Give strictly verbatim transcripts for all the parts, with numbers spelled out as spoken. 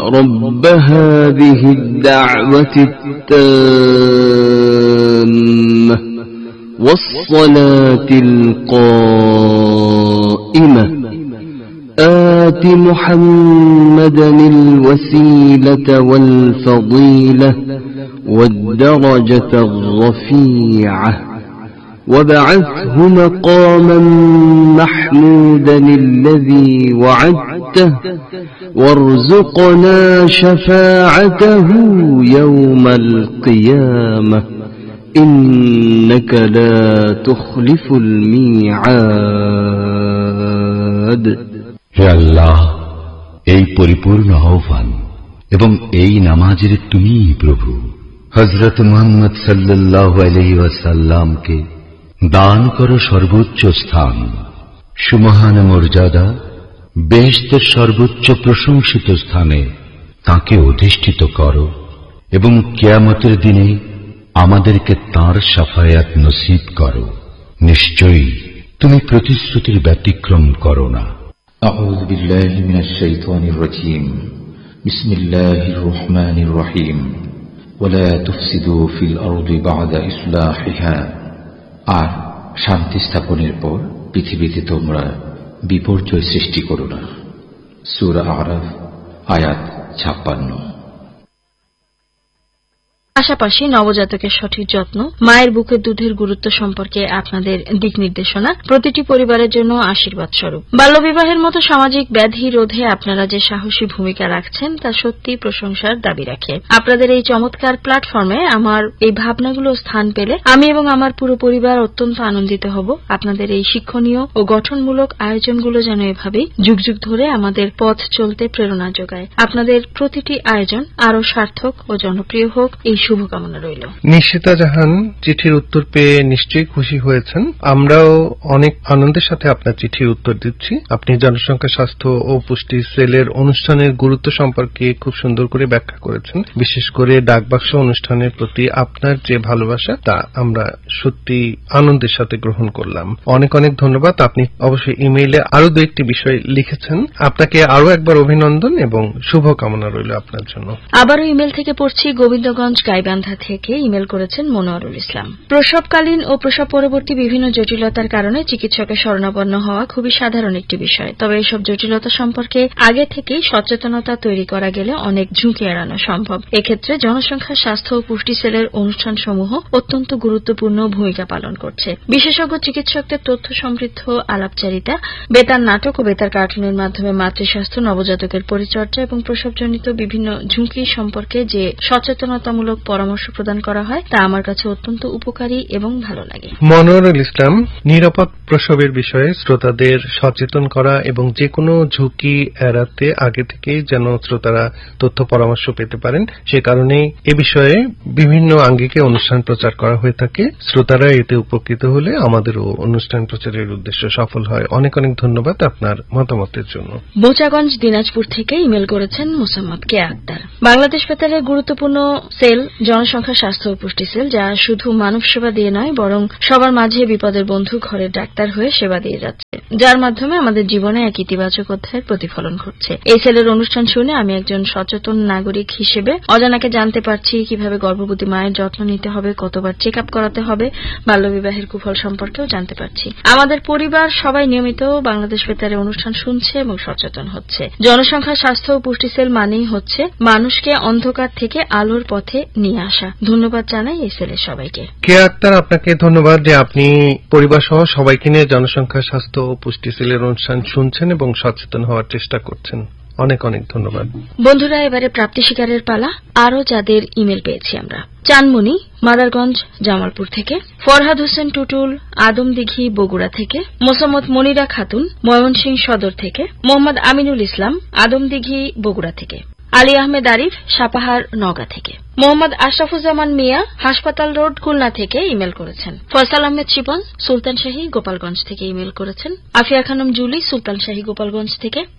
رب هذه الدعوة التامة والصلاة القائمة آت محمدا الوسيلة والفضيلة والدرجة الرفيعة وابعثه مقاما محمودا الذي وعدته وارزقنا شفاعته يوم القيامة إنك لا تخلف الميعاد. হে আল্লাহ, এই পরিপূর্ণ আহ্বান এবং এই নামাজের তুমিই প্রভু। হযরত মুহাম্মদ সাল্লাল্লাহু আলাইহি ওয়াসাল্লামকে দান করো সর্বোচ্চ স্থান, সুমহান মর্যাদা, বেহেশতের সর্বোচ্চ প্রশংসিত স্থানে তাকে অধিষ্ঠিত করো এবং কিয়ামতের দিনে আমাদেরকে তাঁর শাফায়াত নসিব করো। নিশ্চয়ই তুমি প্রতিশ্রুতির ব্যতিক্রম করো না। আউযু বিল্লাহি মিনাশ শাইতানির রাজীম। বিসমিল্লাহির রহমানির রহিম। ওয়ালা তুফসিদু ফিল আরদি বা'দা ইসলাহিহা। আর শান্তি স্থাপনের পর পৃথিবীতে তোমরা বিপর্যয় সৃষ্টি করো না। সূরা আরাফ আয়াত ছাপ্পান্ন। পাশাপাশি নবজাতকের সঠিক যত্ন, মায়ের বুকের দুধের গুরুত্ব সম্পর্কে আপনাদের দিক নির্দেশনা প্রতিটি পরিবারের জন্য আশীর্বাদ স্বরূপ। বাল্যবিবাহের মতো সামাজিক ব্যাধি রোধে আপনারা যে সাহসী ভূমিকা রাখছেন তা সত্যি প্রশংসার দাবি রাখে। আপনাদের এই চমৎকার প্ল্যাটফর্মে আমার এই ভাবনাগুলো স্থান পেলে আমি এবং আমার পুরো পরিবার অত্যন্ত আনন্দিত হব। আপনাদের এই শিক্ষণীয় ও গঠনমূলক আয়োজনগুলো যেন এভাবেই যুগ যুগ ধরে আমাদের পথ চলতে প্রেরণা যোগায়। আপনাদের প্রতিটি আয়োজন আরো সার্থক ও জনপ্রিয় হোক, এই শুভকামনা রইল। নিশিতা জাহান চিঠির উত্তর পেয়ে নিশ্চয়ই খুশি হয়েছেন। আমরাও অনেক আনন্দের সাথে আপনার চিঠির উত্তর দিচ্ছি। আপনি জনসংখ্যা স্বাস্থ্য ও পুষ্টি সেলের অনুষ্ঠানের গুরুত্ব সম্পর্কে খুব সুন্দর করে ব্যাখ্যা করেছেন। বিশেষ করে ডাকবাক্স অনুষ্ঠানের প্রতি আপনার যে ভালোবাসা তা আমরা সত্যি আনন্দের সাথে গ্রহণ করলাম। অনেক অনেক ধন্যবাদ। আপনি অবশ্যই ইমেইলে আরো দু একটি বিষয় লিখেছেন। আপনাকে আরো একবার অভিনন্দন এবং শুভকামনা রইল আপনার জন্য। আবারও ইমেল থেকে পড়ছি। গোবিন্দগঞ্জ গাইবান্ধা থেকে ইমেল করেছেন মনোয়ারুল ইসলাম। প্রসবকালীন ও প্রসব পরবর্তী বিভিন্ন জটিলতার কারণে চিকিৎসকের শরণাপন্ন হওয়া খুবই সাধারণ একটি বিষয়। তবে এসব জটিলতা সম্পর্কে আগে থেকেই সচেতনতা তৈরি করা গেলে অনেক ঝুঁকি এড়ানো সম্ভব। এক্ষেত্রে জনসংখ্যা স্বাস্থ্য ও পুষ্টি সেলের অনুষ্ঠানসমূহ অত্যন্ত গুরুত্বপূর্ণ ভূমিকা পালন করছে। বিশেষজ্ঞ চিকিৎসকদের তথ্য সমৃদ্ধ আলাপচারিতা, বেতার নাটক ও বেতার কার্টুনের মাধ্যমে মাতৃস্বাস্থ্য, নবজাতকের পরিচর্যা এবং প্রসবজনিত বিভিন্ন ঝুঁকি সম্পর্কে যে সচেতনতামূলক পরামর্শ প্রদান করা হয় তা আমার কাছে অত্যন্ত উপকারী এবং ভালো লাগে। মনোয়ারুল ইসলাম, নিরাপদ প্রসবের বিষয়ে শ্রোতাদের সচেতন করা এবং যে কোনো ঝুঁকি এড়াতে আগে থেকেই যেন শ্রোতারা তথ্য পরামর্শ পেতে পারেন, সে কারণে এ বিষয়ে বিভিন্ন আঙ্গিকে অনুষ্ঠান প্রচার করা হয়ে থাকে। শ্রোতারা এতে উপকৃত হলে আমাদেরও অনুষ্ঠান প্রচারের উদ্দেশ্য সফল হয়। অনেক অনেক ধন্যবাদ আপনার মতামতের জন্য। বোচাগঞ্জ দিনাজপুর থেকে ইমেল করেছেন মোসাম্মদ কে আক্তার। বাংলাদেশ বেতারের গুরুত্বপূর্ণ সেল জনসংখ্যা স্বাস্থ্য ও পুষ্টি সেল, যা শুধু মানব সেবা দিয়ে নয় বরং সবার মাঝে বিপদের বন্ধু, ঘরের ডাক্তার হয়ে সেবা দিয়ে যাচ্ছে, যার মাধ্যমে আমাদের জীবনে এক ইতিবাচক অধ্যায়ের প্রতিফলন ঘটছে। এই সেলের অনুষ্ঠান শুনে আমি একজন সচেতন নাগরিক হিসেবে অজানাকে জানতে পারছি কিভাবে গর্ভবতী মায়ের যত্ন নিতে হবে, কতবার চেক আপ করাতে হবে, বাল্যবিবাহের কুফল সম্পর্কেও জানতে পারছি। আমাদের পরিবার সবাই নিয়মিত বাংলাদেশ বেতারের অনুষ্ঠান শুনছে এবং সচেতন হচ্ছে। জনসংখ্যা স্বাস্থ্য ও পুষ্টি সেল মানেই হচ্ছে মানুষকে অন্ধকার থেকে আলোর পথে নিয়ে আসা। ধন্যবাদ জানাই এই সেলের সবাইকে। কে আক্তার, আপনাকে ধন্যবাদ যে আপনি পরিবার সহ সবাইকে নিয়ে জনসংখ্যা স্বাস্থ্য ও পুষ্টি সেলের অনুষ্ঠান শুনছেন এবং সচেতন হওয়ার চেষ্টা করছেন। অনেক অনেক ধন্যবাদ। বন্ধুরা, এবারে প্রাপ্তি শিকারের পালা। আরো যাদের ইমেল পেয়েছি আমরা: চানমণি মাদারগঞ্জ জামালপুর থেকে, ফরহাদ হোসেন টুটুল আদমদিঘি বগুড়া থেকে, মোসাম্মদ মনিরা খাতুন ময়মনসিংহ সদর থেকে, মোহাম্মদ আমিনুল ইসলাম আদমদিঘি বগুড়া থেকে, আলী আহমেদ আরিফ সাপাহার নওগাঁ থেকে, মোহাম্মদ আশরাফুজ্জামান মিয়া হাসপাতাল রোড খুলনা থেকে ইমেল করেছেন। ফয়সাল আহমেদ শিপন সুলতানশাহী গোপালগঞ্জ থেকে ইমেল করেছেন। আফিয়া খানম জুলি সুলতানশাহী গোপালগঞ্জ থেকে,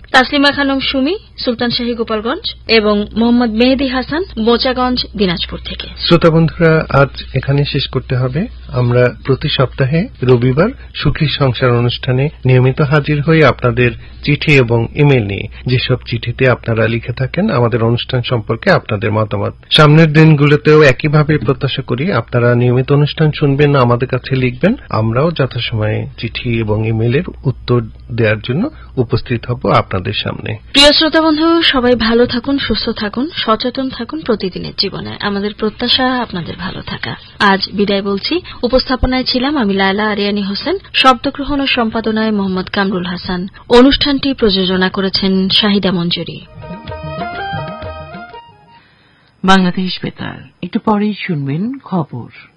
তাসলিমা খানম সুমি, সুলতানশাহী গোপালগঞ্জ এবং মোহাম্মদ মেহেদী হাসান, বোচাগঞ্জ, দিনাজপুর থেকে। শ্রোতা বন্ধুরা, আজ এখানে শেষ করতে হবে। আমরা প্রতি সপ্তাহে রবিবার সুখী সংসার অনুষ্ঠানে নিয়মিত হাজির হই আপনাদের চিঠি এবং ইমেল নিয়ে। যেসব চিঠিতে আপনারা লিখে থাকেন আমাদের অনুষ্ঠান সম্পর্কে আপনাদের মতামত। সামনের দিনগুলোতেও একইভাবে প্রত্যাশা করি আপনারা নিয়মিত অনুষ্ঠান শুনবেন, আমাদের কাছে লিখবেন। আমরাও যথাসময়ে চিঠি এবং ইমেলের উত্তর দেওয়ার জন্য উপস্থিত হব আপনাদের সামনে। প্রিয় শ্রোতা বন্ধু, সবাই ভালো থাকুন, সুস্থ থাকুন, সচেতন থাকুন প্রতিদিনের জীবনে। আমাদের প্রত্যাশা আপনাদের ভালো থাকা। আজ বিদায় বলছি। উপস্থাপনায় ছিলাম আমি লায়লা আরিয়ানী হোসেন, শব্দগ্রহণ ও সম্পাদনায় মোহাম্মদ কামরুল হাসান। অনুষ্ঠানটি প্রযোজনা করেছেন শাহিদা মঞ্জুরি। বাংলাদেশ বেতার। একটু পরেই শুনবেন খবর।